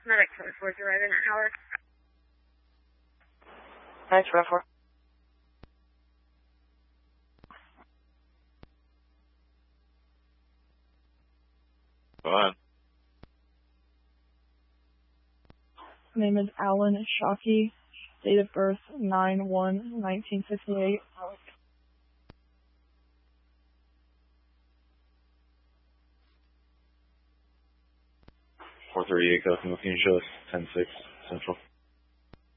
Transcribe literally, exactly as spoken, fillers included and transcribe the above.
Medic four four arriving at Howard. Nice, Rev four. Go on. My name is Alan Shockey. Date of birth nine one nineteen fifty-eight. four thirty-eight, Coast, looking to show us ten six Central.